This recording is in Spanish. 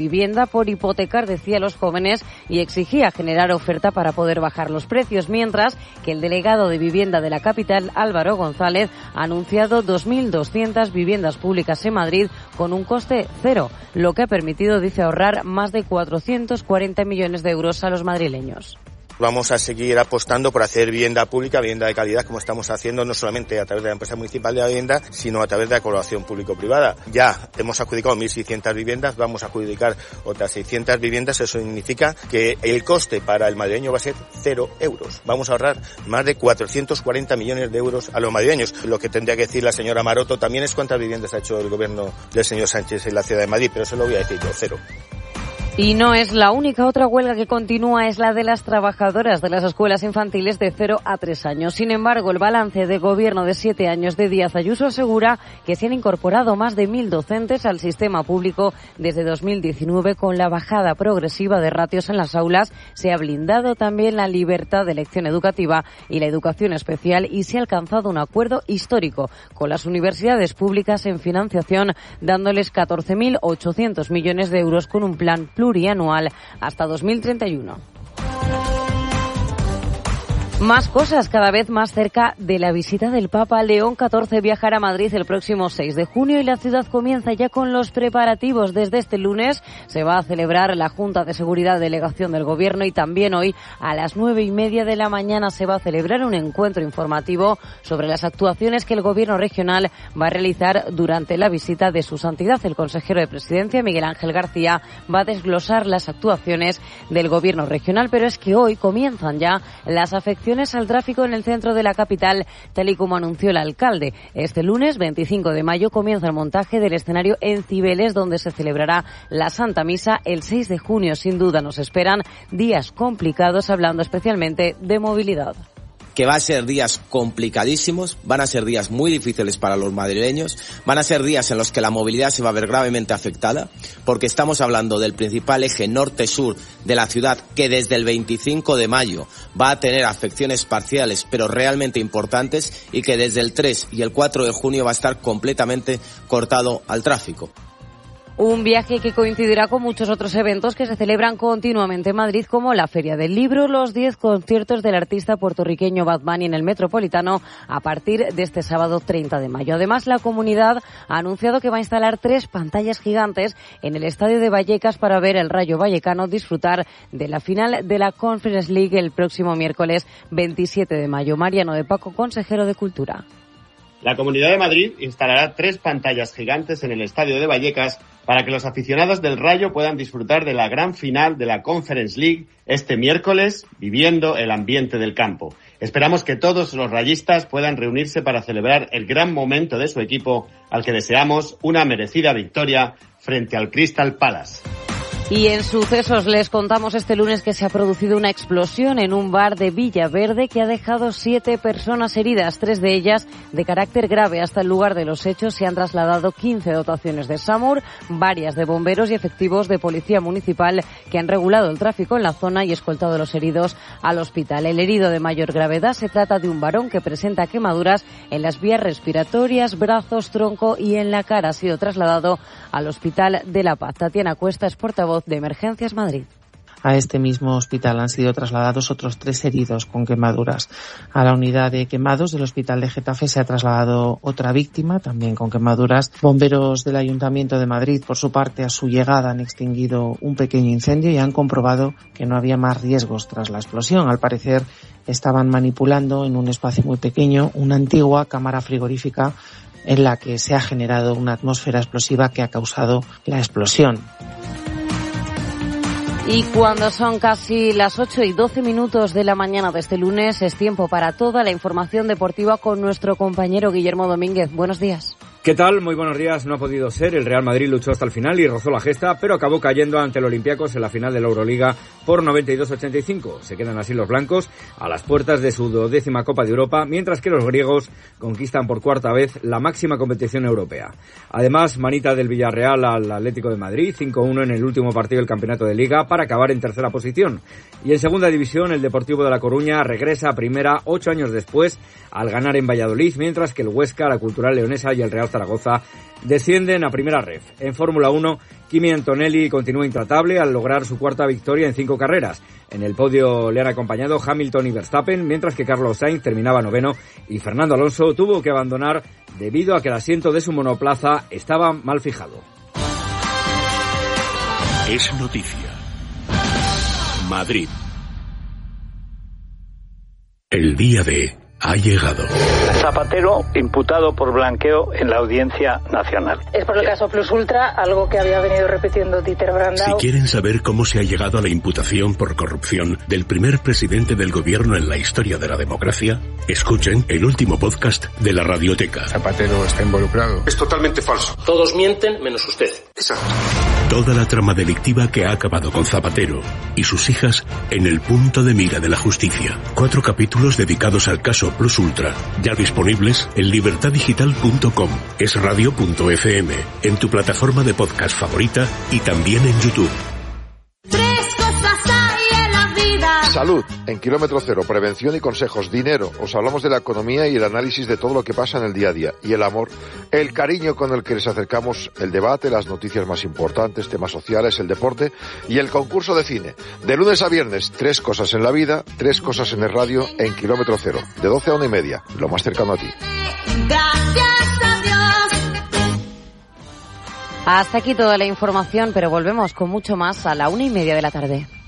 vivienda por hipotecar, decía, a los jóvenes y exigía generar oferta para poder bajar los precios, mientras que el delegado de vivienda de la capital, Álvaro González, ha anunciado 2.200 viviendas públicas en Madrid con un coste cero, lo que ha permitido, dice, ahorrar más de 440 millones de euros a los madrileños. Vamos a seguir apostando por hacer vivienda pública, vivienda de calidad, como estamos haciendo no solamente a través de la empresa municipal de la vivienda, sino a través de la colaboración público-privada. Ya hemos adjudicado 1.600 viviendas, vamos a adjudicar otras 600 viviendas. Eso significa que el coste para el madrileño va a ser 0 euros. Vamos a ahorrar más de 440 millones de euros a los madrileños. Lo que tendría que decir la señora Maroto también es cuántas viviendas ha hecho el gobierno del señor Sánchez en la ciudad de Madrid, pero eso lo voy a decir yo, 0. Y no es la única. Otra huelga que continúa es la de las trabajadoras de las escuelas infantiles de 0 a 3 años. Sin embargo, el balance de gobierno de 7 años de Díaz Ayuso asegura que se han incorporado más de 1.000 docentes al sistema público desde 2019. Con la bajada progresiva de ratios en las aulas, se ha blindado también la libertad de elección educativa y la educación especial, y se ha alcanzado un acuerdo histórico con las universidades públicas en financiación, dándoles 14.800 millones de euros con un plan plurianual hasta 2031. Más cosas, cada vez más cerca de la visita del Papa. León XIV viajará a Madrid el próximo 6 de junio y la ciudad comienza ya con los preparativos. Desde este lunes se va a celebrar la Junta de Seguridad Delegación del Gobierno, y también hoy a las 9:30 de la mañana se va a celebrar un encuentro informativo sobre las actuaciones que el Gobierno regional va a realizar durante la visita de su santidad. El consejero de Presidencia, Miguel Ángel García, va a desglosar las actuaciones del Gobierno regional, pero es que hoy comienzan ya las afecciones al tráfico en el centro de la capital, tal y como anunció el alcalde. Este lunes 25 de mayo comienza el montaje del escenario en Cibeles, donde se celebrará la Santa Misa el 6 de junio. Sin duda nos esperan días complicados, hablando especialmente de movilidad. Que va a ser días complicadísimos, van a ser días muy difíciles para los madrileños, van a ser días en los que la movilidad se va a ver gravemente afectada, porque estamos hablando del principal eje norte-sur de la ciudad, que desde el 25 de mayo va a tener afecciones parciales pero realmente importantes, y que desde el 3 y el 4 de junio va a estar completamente cortado al tráfico. Un viaje que coincidirá con muchos otros eventos que se celebran continuamente en Madrid, como la Feria del Libro, los 10 conciertos del artista puertorriqueño Bad Bunny en el Metropolitano a partir de este sábado 30 de mayo. Además, la comunidad ha anunciado que va a instalar 3 pantallas gigantes en el estadio de Vallecas para ver el Rayo Vallecano disfrutar de la final de la Conference League el próximo miércoles 27 de mayo. Mariano de Paco, consejero de Cultura. La Comunidad de Madrid instalará 3 pantallas gigantes en el estadio de Vallecas para que los aficionados del Rayo puedan disfrutar de la gran final de la Conference League este miércoles, viviendo el ambiente del campo. Esperamos que todos los rayistas puedan reunirse para celebrar el gran momento de su equipo, al que deseamos una merecida victoria frente al Crystal Palace. Y en sucesos les contamos este lunes que se ha producido una explosión en un bar de Villaverde que ha dejado 7 personas heridas, 3 de ellas de carácter grave. Hasta el lugar de los hechos se han trasladado 15 dotaciones de SAMUR, varias de bomberos y efectivos de policía municipal que han regulado el tráfico en la zona y escoltado a los heridos al hospital. El herido de mayor gravedad se trata de un varón que presenta quemaduras en las vías respiratorias, brazos, tronco y en la cara. Ha sido trasladado al Hospital de La Paz. Tatiana Cuesta es portavoz de Emergencias Madrid. A este mismo hospital han sido trasladados otros 3 heridos con quemaduras. A la unidad de quemados del hospital de Getafe se ha trasladado otra víctima, también con quemaduras. Bomberos del Ayuntamiento de Madrid, por su parte, a su llegada han extinguido un pequeño incendio y han comprobado que no había más riesgos tras la explosión. Al parecer, estaban manipulando en un espacio muy pequeño una antigua cámara frigorífica en la que se ha generado una atmósfera explosiva que ha causado la explosión. Y cuando son casi las 8:12 de la mañana de este lunes, es tiempo para toda la información deportiva con nuestro compañero Guillermo Domínguez. Buenos días. ¿Qué tal? Muy buenos días. No ha podido ser. El Real Madrid luchó hasta el final y rozó la gesta, pero acabó cayendo ante el Olympiacos en la final de la Euroliga por 92-85. Se quedan así los blancos a las puertas de su 12ª Copa de Europa, mientras que los griegos conquistan por 4ª vez la máxima competición europea. Además, manita del Villarreal al Atlético de Madrid, 5-1 en el último partido del campeonato de Liga para acabar en 3ª posición. Y en segunda división, el Deportivo de La Coruña regresa a primera 8 años después al ganar en Valladolid, mientras que el Huesca, la Cultural Leonesa y el Real Zaragoza descienden a Primera Ref. En Fórmula 1, Kimi Antonelli continúa intratable al lograr su cuarta victoria en 5 carreras. En el podio le han acompañado Hamilton y Verstappen, mientras que Carlos Sainz terminaba noveno y Fernando Alonso tuvo que abandonar debido a que el asiento de su monoplaza estaba mal fijado. Es noticia. Madrid. El día D ha llegado. Zapatero imputado por blanqueo en la Audiencia Nacional. Es por el caso Plus Ultra, algo que había venido repitiendo Dieter Brandau. Si quieren saber cómo se ha llegado a la imputación por corrupción del primer presidente del gobierno en la historia de la democracia, escuchen el último podcast de la Radioteca. Zapatero está involucrado. Es totalmente falso. Todos mienten menos usted. Exacto. Toda la trama delictiva que ha acabado con Zapatero y sus hijas en el punto de mira de la justicia. 4 capítulos dedicados al caso Plus Ultra, ya disponibles en libertaddigital.com, esradio.fm, en tu plataforma de podcast favorita y también en YouTube. Salud, en Kilómetro Cero, prevención y consejos. Dinero, os hablamos de la economía y el análisis de todo lo que pasa en el día a día. Y el amor, el cariño con el que les acercamos el debate, las noticias más importantes, temas sociales, el deporte y el concurso de cine. De lunes a viernes, 3 cosas en la vida, 3 cosas en el radio, en Kilómetro Cero, de 12 a 1:30, lo más cercano a ti. Gracias a Dios. Hasta aquí toda la información, pero volvemos con mucho más a la 1:30 de la tarde.